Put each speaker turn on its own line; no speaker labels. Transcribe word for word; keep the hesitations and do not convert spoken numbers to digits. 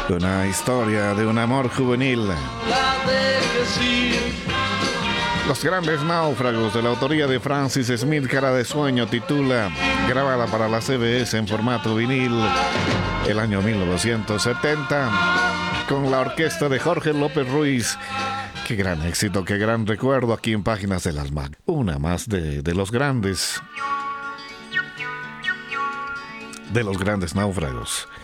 Una historia de un amor juvenil. Los grandes náufragos, de la autoría de Francis Smith, Cara de Sueño, titula, grabada para la C B S en formato vinil el año mil novecientos setenta, con la orquesta de Jorge López Ruiz. Qué gran éxito, qué gran recuerdo aquí en Páginas del Alma. Una más de, de los grandes, de los grandes náufragos.